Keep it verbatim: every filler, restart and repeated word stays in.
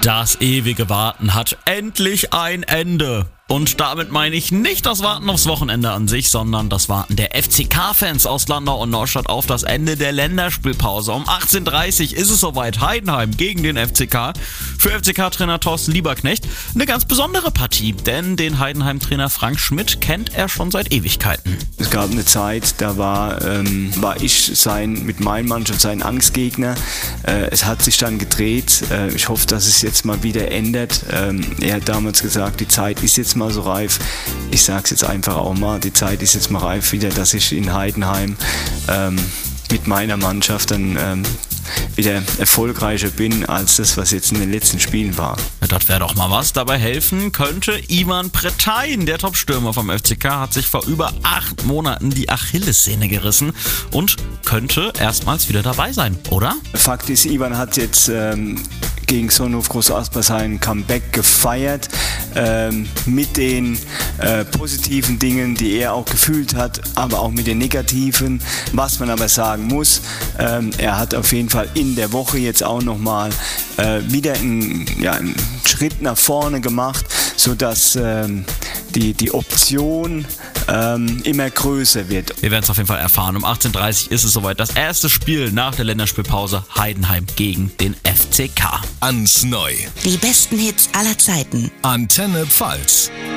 Das ewige Warten hat endlich ein Ende. Und damit meine ich nicht das Warten aufs Wochenende an sich, sondern das Warten der F C K-Fans aus Landau und Neustadt auf das Ende der Länderspielpause. Um achtzehn Uhr dreißig ist es soweit. Heidenheim gegen den F C K. Für F C K-Trainer Thorsten Lieberknecht eine ganz besondere Partie, denn den Heidenheim-Trainer Frank Schmidt kennt er schon seit Ewigkeiten. Es gab eine Zeit, da war, ähm, war ich sein, mit meinem Mannschaft sein Angstgegner. Äh, es hat sich dann gedreht. Äh, ich hoffe, dass es jetzt mal wieder ändert. Ähm, er hat damals gesagt, die Zeit ist jetzt mal so reif. Ich sage es jetzt einfach auch mal, die Zeit ist jetzt mal reif wieder, dass ich in Heidenheim ähm, mit meiner Mannschaft dann ähm, wieder erfolgreicher bin, als das, was jetzt in den letzten Spielen war. Ja, das wäre doch mal was. Dabei helfen könnte Ivan Pretain. Der Topstürmer vom F C K hat sich vor über acht Monaten die Achillessehne gerissen und könnte erstmals wieder dabei sein, oder? Fakt ist, Ivan hat jetzt ähm, gegen Sonnenhof Groß Asper sein Comeback gefeiert, ähm, mit den äh, positiven Dingen, die er auch gefühlt hat, aber auch mit den negativen. Was man aber sagen muss, ähm, er hat auf jeden Fall in der Woche jetzt auch nochmal äh, wieder einen, ja, einen Schritt nach vorne gemacht, sodass ähm, die, die Option ähm, immer größer wird. Wir werden es auf jeden Fall erfahren. Um achtzehn Uhr dreißig ist es soweit. Das erste Spiel nach der Länderspielpause. Heidenheim gegen den F C K. Ans Neu. Die besten Hits aller Zeiten. Antenne Pfalz.